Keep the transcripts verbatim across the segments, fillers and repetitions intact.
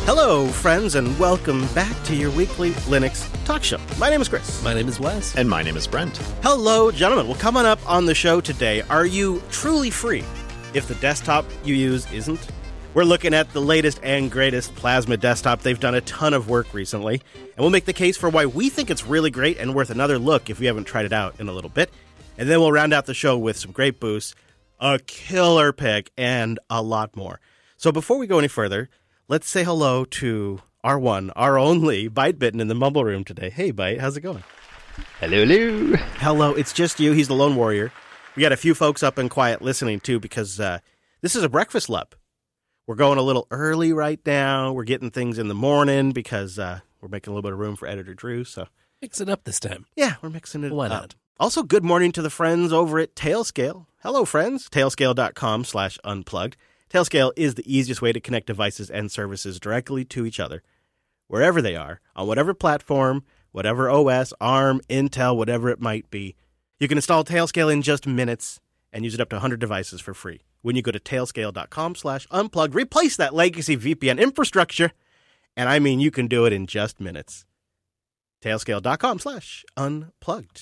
Hello, friends, and welcome back to your weekly Linux talk show. My name is Chris. My name is Wes. And my name is Brent. Hello, gentlemen. Well, coming up on the show today, are you truly free if the desktop you use isn't? We're looking at the latest and greatest Plasma desktop. They've done a ton of work recently, and we'll make the case for why we think it's really great and worth another look if we haven't tried it out in a little bit. And then we'll round out the show with some great boosts, a killer pick, and a lot more. So before we go any further, let's say hello to our one, our only, ByteBitten in the Mumble Room today. Hey, Byte, how's it going? Hello, hello. Hello, it's just you. He's the lone warrior. We got a few folks up and quiet listening, too, because uh, this is a breakfast lab. We're going a little early right now. We're getting things in the morning because uh, we're making a little bit of room for Editor Drew. So Mix it up this time. yeah, we're mixing it Why up. not? Also, good morning to the friends over at Tailscale. Hello, friends. Tailscale.com slash unplugged. Tailscale is the easiest way to connect devices and services directly to each other, wherever they are, on whatever platform, whatever O S, ARM, Intel, whatever it might be. You can install Tailscale in just minutes and use it up to one hundred devices for free. When you go to tailscale.com slash unplugged, replace that legacy V P N infrastructure, and I mean you can do it in just minutes. Tailscale.com slash unplugged.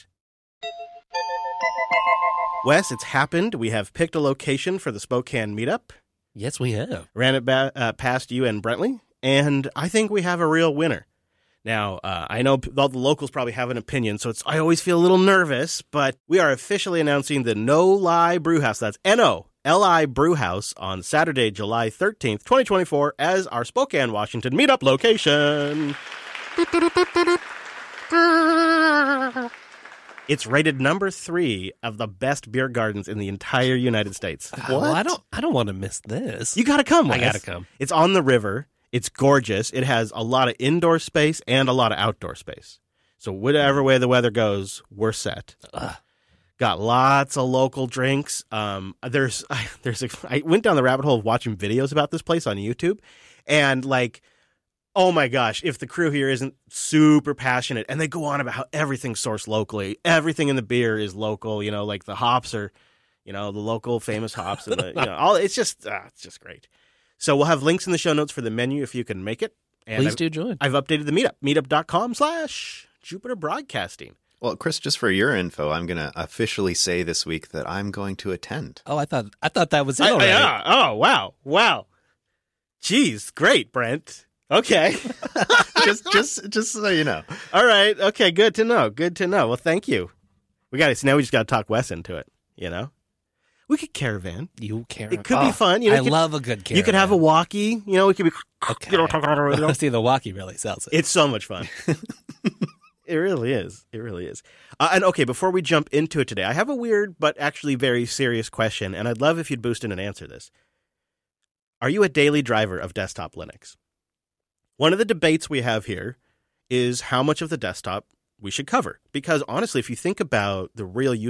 Wes, it's happened. We have picked a location for the Spokane meetup. Yes, we have. Ran it ba- uh, past you and Brentley, and I think we have a real winner. Now, uh, I know p- all the locals probably have an opinion, so it's I always feel a little nervous, but we are officially announcing the No Lie Brewhouse. That's N O L I Brewhouse on Saturday, July thirteenth, twenty twenty-four, as our Spokane, Washington meetup location. It's rated number three of the best beer gardens in the entire United States. Uh, Well, I don't. I don't want to miss this. You gotta come, Wes. I gotta come. It's on the river. It's gorgeous. It has a lot of indoor space and a lot of outdoor space. So whatever way the weather goes, we're set. Ugh. Got lots of local drinks. Um, there's, there's. A, I went down the rabbit hole of watching videos about this place on YouTube, and like, oh my gosh, if the crew here isn't super passionate, and they go on about how everything's sourced locally, everything in the beer is local. You know, like the hops are, you know, the local famous hops, and the, you know, all. It's just, uh, it's just great. So we'll have links in the show notes for the menu if you can make it. And Please I've, do join. I've updated the meetup, meetup.com slash Jupiter Broadcasting. Well, Chris, just for your info, I'm going to officially say this week that I'm going to attend. Oh, I thought. I thought that was it I- already. yeah. Oh, wow. Wow. Jeez. Great, Brent. Okay. just, just, just so you know. All right. Okay. Good to know. Good to know. Well, thank you. We got it. So now we just got to talk Wes into it, you know? We could caravan. You care. It could be fun. You know, I you could- love a good caravan. You could have a walkie. You know, it could be. Okay. You know, talk about it, you know? See, the walkie really sells it. It's so much fun. It really is. It really is. Uh, and okay, before we jump into it today, I have a weird but actually very serious question, and I'd love if you'd boost in and answer this. Are you a daily driver of desktop Linux? One of the debates we have here is how much of the desktop we should cover. Because honestly, if you think about the real use